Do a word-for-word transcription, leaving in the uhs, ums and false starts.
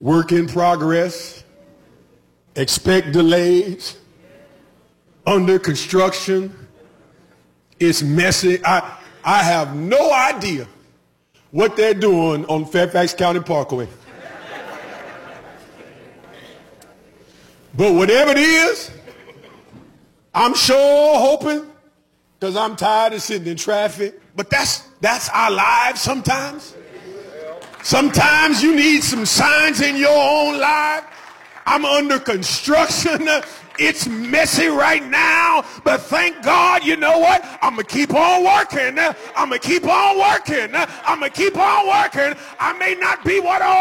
work in progress, expect delays, under construction. It's messy. I, I have no idea what they're doing on Fairfax County Parkway. But whatever it is, I'm sure hoping, because I'm tired of sitting in traffic. But that's, that's our lives sometimes. Sometimes you need some signs in your own life. I'm under construction. It's messy right now, but thank God, you know what? I'm going to keep on working. I'm going to keep on working. I'm going to keep on working. I may not be what I